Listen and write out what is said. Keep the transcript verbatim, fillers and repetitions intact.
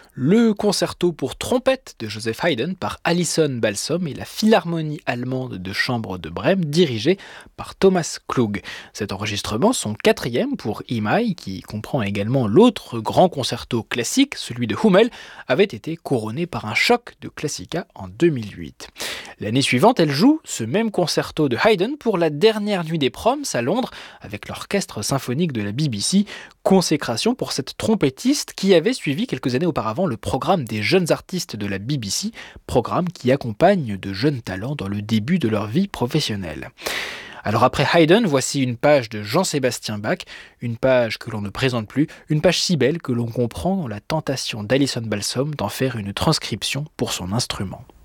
Le concerto pour trompette de Joseph Haydn par Alison Balsom et la Philharmonie allemande de chambre de Brême dirigée par Thomas Klug. Cet enregistrement, son quatrième pour E M I, qui comprend également l'autre grand concerto classique, celui de Hummel, avait été couronné par un choc de Classica en deux mille huit. L'année suivante, elle joue ce même concerto de Haydn pour la dernière nuit des Proms à Londres avec l'orchestre symphonique de la B B C, consécration pour cette trompettiste qui avait suivi quelques années auparavant le programme des jeunes artistes de la B B C, programme qui accompagne de jeunes talents dans le début de leur vie professionnelle. Alors après Haydn, voici une page de Jean-Sébastien Bach, une page que l'on ne présente plus, une page si belle que l'on comprend dans la tentation d'Alison Balsom d'en faire une transcription pour son instrument.